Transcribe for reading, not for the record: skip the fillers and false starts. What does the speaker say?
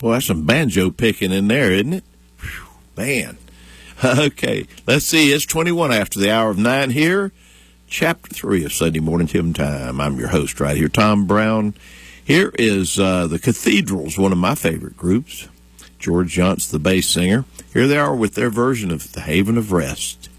Boy, that's some banjo picking in there, isn't it? Whew, man. Okay, let's see. It's 21 after the hour of 9 here. Chapter 3 of Sunday Morning Tim Time. I'm your host right here, Tom Brown. Here is the Cathedrals, one of my favorite groups. George Johnson, the bass singer. Here they are with their version of The Haven of Rest.